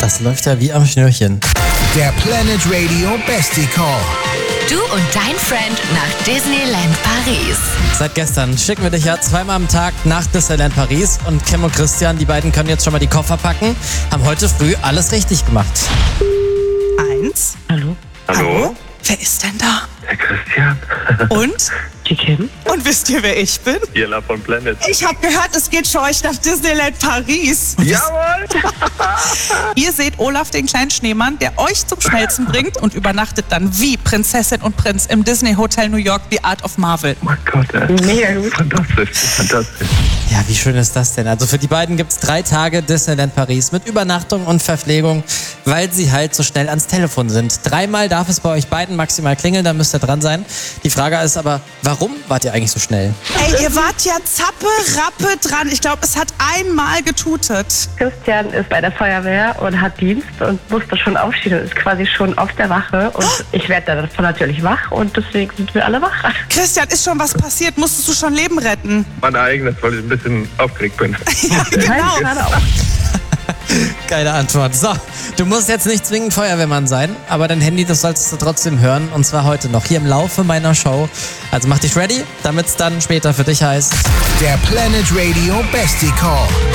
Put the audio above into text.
Das läuft ja wie am Schnürchen. Der Planet Radio Bestie Call. Du und dein Friend nach Disneyland Paris. Seit gestern schicken wir dich ja zweimal am Tag nach Disneyland Paris. Und Kim und Christian, die beiden können jetzt schon mal die Koffer packen, haben heute früh alles richtig gemacht. 1. Hallo? Hallo? Wer ist denn da? Der Christian. Und? Die Kim? Und wisst ihr, wer ich bin? Jella von Planet. Ich habe gehört, es geht für euch nach Disneyland Paris. Jawohl! Ihr seht Olaf, den kleinen Schneemann, der euch zum Schmelzen bringt und übernachtet dann wie Prinzessin und Prinz im Disney Hotel New York, The Art of Marvel. Oh mein Gott, Mega gut. fantastisch, fantastisch. Ja, wie schön ist das denn? Also für die beiden gibt's 3 Tage Disneyland Paris mit Übernachtung und Verpflegung, weil sie halt so schnell ans Telefon sind. 3-mal darf es bei euch beiden maximal klingeln, dann müsst ihr dran sein. Die Frage ist aber, warum wart ihr eigentlich so schnell? Ey, ihr wart ja zappe-rappe dran. Ich glaube, es hat einmal getutet. Christian ist bei der Feuerwehr und hat Dienst und musste schon aufstehen und ist quasi schon auf der Wache. Und ich werde davon natürlich wach und deswegen sind wir alle wach. Christian, ist schon was passiert? Musstest du schon Leben retten? Mein eigenes, weil ich ein bisschen aufgeregt bin. Ja, genau. Gerade auch. Geile Antwort. So, du musst jetzt nicht zwingend Feuerwehrmann sein, aber dein Handy, das solltest du trotzdem hören. Und zwar heute noch, hier im Laufe meiner Show. Also mach dich ready, damit es dann später für dich heißt... Der Planet Radio Bestie Call.